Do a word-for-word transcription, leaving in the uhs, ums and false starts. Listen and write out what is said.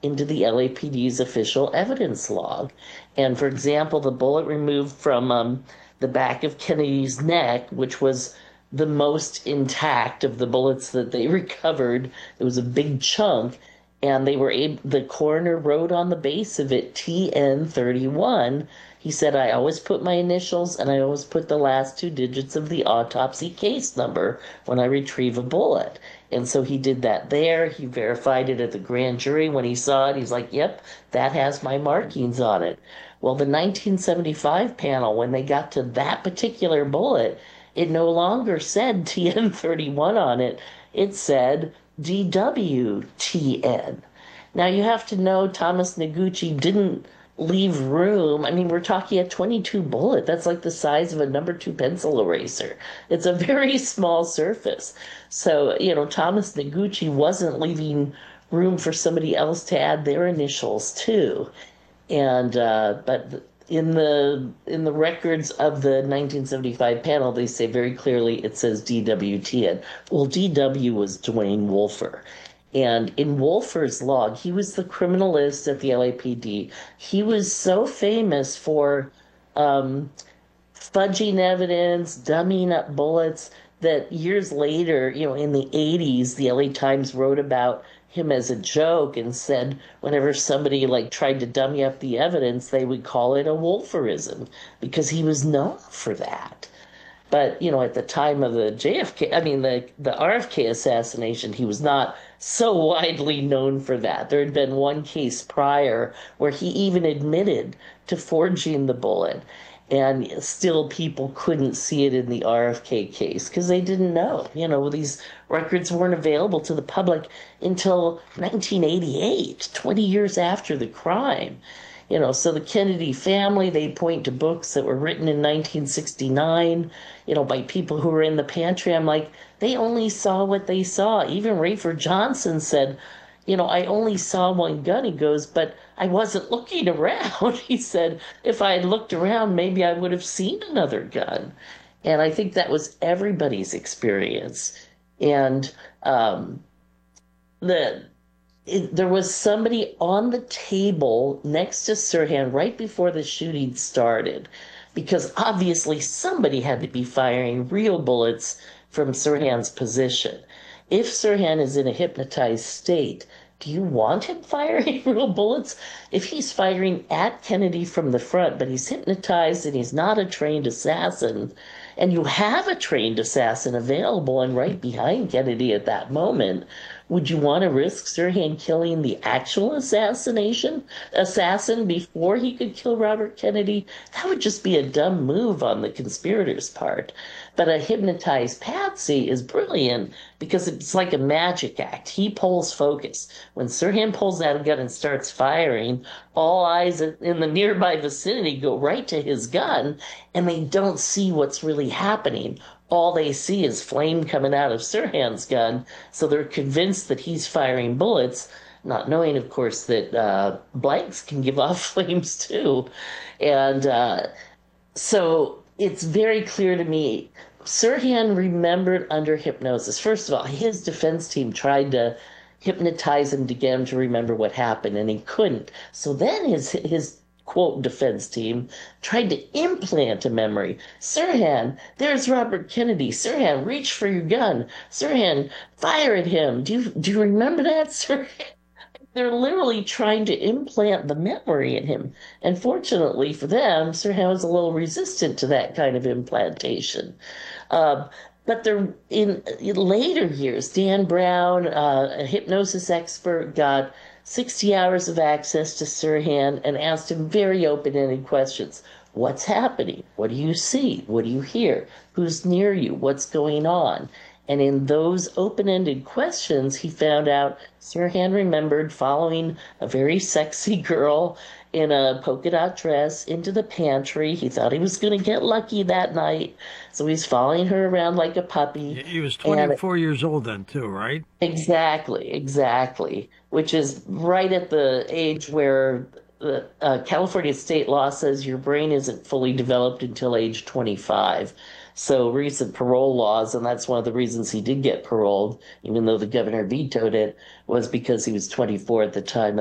into the L A P D's official evidence log. And for example, the bullet removed from um, the back of Kennedy's neck, which was the most intact of the bullets that they recovered, it was a big chunk, and they were able, the coroner wrote on the base of it T N thirty-one. He said, I always put my initials and I always put the last two digits of the autopsy case number when I retrieve a bullet. And so he did that there. He verified it at the grand jury. When he saw it, he's like, yep, that has my markings on it. Well, the nineteen seventy-five panel, when they got to that particular bullet, it no longer said T N thirty-one on it. It said D W T N. Now, you have to know Thomas Noguchi didn't leave room. I mean, we're talking a twenty-two bullet. That's like the size of a number two pencil eraser. It's a very small surface. So, you know, Thomas Noguchi wasn't leaving room for somebody else to add their initials too. And, uh, but in the in the records of the nineteen seventy-five panel, they say very clearly it says D W T N. Well, D W was Dwayne Wolfer. And in Wolfer's log, he was the criminalist at the L A P D. He was so famous for um, fudging evidence, dummying up bullets, that years later, you know, in the eighties, the L A Times wrote about him as a joke and said whenever somebody like tried to dummy up the evidence, they would call it a Wolferism because he was known for that. But, you know, at the time of the J F K, I mean, the, the R F K assassination, he was not so widely known for that. There had been one case prior where he even admitted to forging the bullet, and still people couldn't see it in the R F K case because they didn't know. You know, these records weren't available to the public until nineteen eighty-eight, twenty years after the crime. You know, so the Kennedy family, they point to books that were written in nineteen sixty-nine, you know, by people who were in the pantry. I'm like, they only saw what they saw. Even Rafer Johnson said, you know, I only saw one gun. He goes, but I wasn't looking around. He said, if I had looked around, maybe I would have seen another gun. And I think that was everybody's experience. And um, the It, there was somebody on the table next to Sirhan right before the shooting started, because obviously somebody had to be firing real bullets from Sirhan's position. If Sirhan is in a hypnotized state, do you want him firing real bullets? If he's firing at Kennedy from the front, but he's hypnotized and he's not a trained assassin, and you have a trained assassin available and right behind Kennedy at that moment, would you want to risk Sirhan killing the actual assassination assassin before he could kill Robert Kennedy? That would just be a dumb move on the conspirators' part. But a hypnotized patsy is brilliant because it's like a magic act. He pulls focus. When Sirhan pulls out a gun and starts firing, all eyes in the nearby vicinity go right to his gun, and they don't see what's really happening. All they see is flame coming out of Sirhan's gun, so they're convinced that he's firing bullets, not knowing, of course, that uh, blanks can give off flames too. And uh, so it's very clear to me, Sirhan remembered under hypnosis. First of all, his defense team tried to hypnotize him to get him to remember what happened, and he couldn't. So then his his quote defense team tried to implant a memory. Sirhan, there's Robert Kennedy. Sirhan, reach for your gun. Sirhan, fire at him. Do you do you remember that, Sirhan? They're literally trying to implant the memory in him. And fortunately for them, Sirhan was a little resistant to that kind of implantation. Uh, but they're in, in later years, Dan Brown, uh, a hypnosis expert, got sixty hours of access to Sirhan and asked him very open-ended questions. What's happening? What do you see? What do you hear? Who's near you? What's going on? And in those open-ended questions, he found out Sirhan remembered following a very sexy girl in a polka dot dress into the pantry. He thought he was going to get lucky that night, so he's following her around like a puppy. He was twenty-four and, years old then, too, right? Exactly, exactly, which is right at the age where the uh, California state law says your brain isn't fully developed until age twenty-five. So recent parole laws, and that's one of the reasons he did get paroled, even though the governor vetoed it, was because he was twenty-four at the time